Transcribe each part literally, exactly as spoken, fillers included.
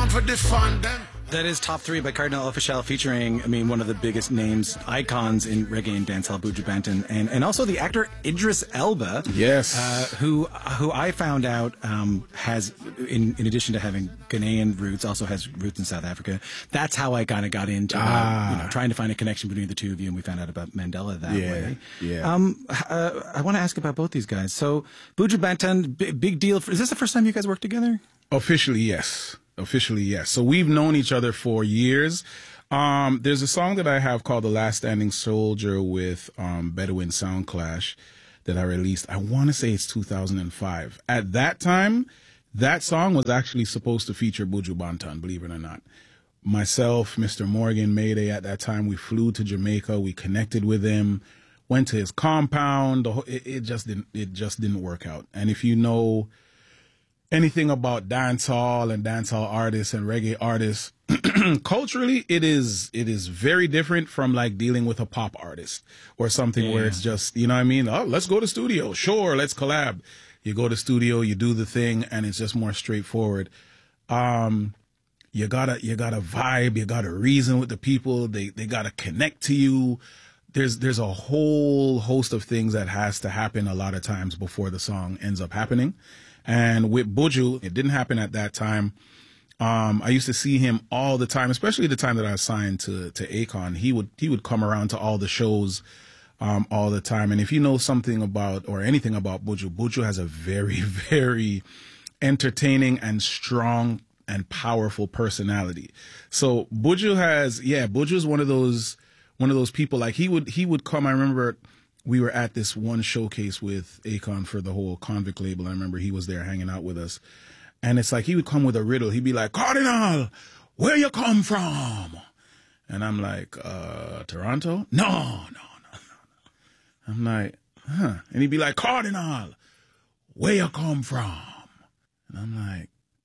for defend them. That is Top three by Cardinal Offishall, featuring, I mean, one of the biggest names, icons in reggae and dancehall, Buju Banton, and, and also the actor Idris Elba. Yes. Uh, who who I found out um, has, in, in addition to having Ghanaian roots, also has roots in South Africa. That's how I kind of got into uh, Ah. you know, trying to find a connection between the two of you, and we found out about Mandela that Yeah, way. yeah. Um, uh, I want to ask about both these guys. So, Buju Banton, b- big deal. For, is this the first time you guys worked together? Officially, yes. Officially, yes. So we've known each other for years. Um, there's a song that I have called The Last Standing Soldier with um, Bedouin Sound Clash that I released. I want to say it's two thousand five. At that time, that song was actually supposed to feature Buju Banton, believe it or not. Myself, Mister Morgan, Mayday, at that time, we flew to Jamaica. We connected with him, went to his compound. The whole, it, it just didn't, it just didn't work out. And if you know anything about dancehall and dancehall artists and reggae artists, culturally, it is it is very different from like dealing with a pop artist or something Yeah. where it's just, you know what I mean? Oh, let's go to studio. Sure, let's collab. You go to studio, you do the thing, and it's just more straightforward. Um, you gotta you gotta vibe, you gotta reason with the people. They they gotta connect to you. There's there's a whole host of things that has to happen a lot of times before the song ends up happening. And with Buju, it didn't happen at that time. Um, I used to see him all the time, especially the time that I signed to to Akon. He would he would come around to all the shows um, all the time. And if you know something about or anything about Buju, Buju has a very, very entertaining and strong and powerful personality. So Buju has, yeah, Buju is one of those one of those people. Like he would he would come. I remember we were at this one showcase with Akon for the whole Convict label. I remember he was there hanging out with us. And it's like he would come with a riddle. He'd be like, Cardinal, where you come from? And I'm like, uh, Toronto? No, no, no, no, no. I'm like, huh. And he'd be like, Cardinal, where you come from? And I'm like,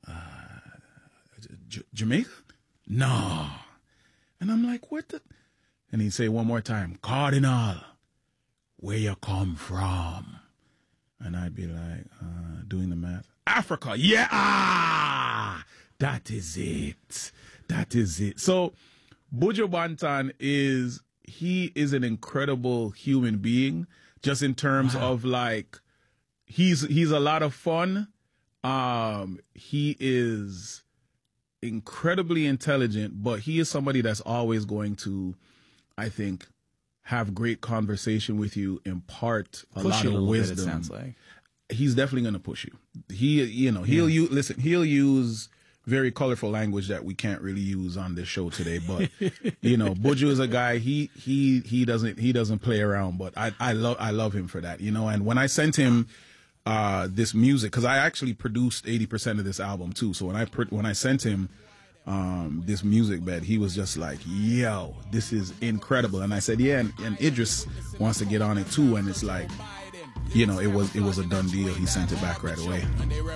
uh, J- Jamaica? No. And I'm like, what the? And he'd say one more time, Cardinal, where you come from? And I'd be like, uh, doing the math. Africa, yeah, ah, that is it. That is it. So Buju Banton is, he is an incredible human being, just in terms wow. of like, he's, he's a lot of fun. Um, he is incredibly intelligent, but he is somebody that's always going to, I think, have great conversation with you, impart a Push lot you of a little wisdom. Bit, it sounds like. He's definitely going to push you. He, you know, he'll Yeah. use, listen, he'll use very colorful language that we can't really use on this show today. But, you know, Buju is a guy, he, he, he doesn't, he doesn't play around, but I, I love, I love him for that, you know. And when I sent him, uh, this music, cause I actually produced eighty percent of this album too. So when I, pr- when I sent him, um, this music bed, he was just like, yo, this is incredible. And I said, yeah, and, and Idris wants to get on it too. And it's like, you know, it was it was a done deal. He sent it back right away.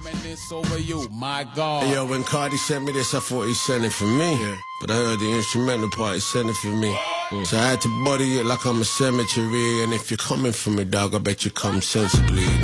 My God. Hey, yo, when Cardi sent me this, I thought he sent it for me. Yeah. But I heard the instrumental part, he sent it for me. Mm. So I had to body it like I'm a cemetery. And if you're coming for me, dog, I bet you come sensibly.